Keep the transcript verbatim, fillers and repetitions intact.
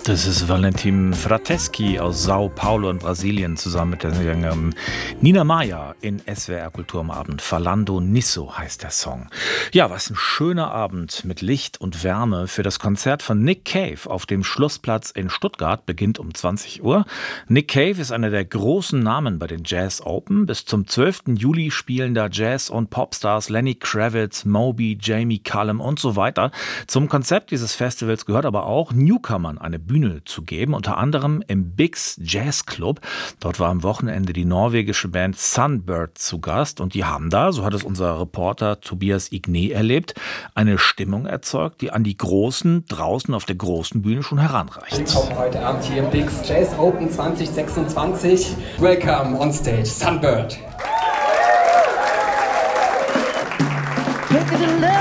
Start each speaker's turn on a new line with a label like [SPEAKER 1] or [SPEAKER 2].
[SPEAKER 1] Das ist Valentin Frateschi aus Sao Paulo in Brasilien zusammen mit der Sängerin Nina Maya in S W R Kultur am Abend. Falando Nisso heißt der Song. Ja, was ein schöner Abend mit Licht und Wärme für das Konzert von Nick Cave auf dem Schlossplatz in Stuttgart beginnt um zwanzig Uhr. Nick Cave ist einer der großen Namen bei den Jazz Open. Bis zum zwölften Juli spielen da Jazz- und Popstars Lenny Kravitz, Moby, Jamie Cullum und so weiter. Zum Konzept dieses Festivals gehört aber auch, Newcomern eine Bühne zu geben, unter anderem im Bix Jazz Club. Dort war am Wochenende die norwegische Band Sunbird zu Gast und die haben da, so hat es unser Reporter Tobias Igné erlebt, eine Stimmung erzeugt, die an die Großen draußen auf der großen Bühne schon heranreicht.
[SPEAKER 2] Willkommen heute Abend hier im Bix Jazz Open zwanzig sechsundzwanzig. Welcome on stage, Sunbird.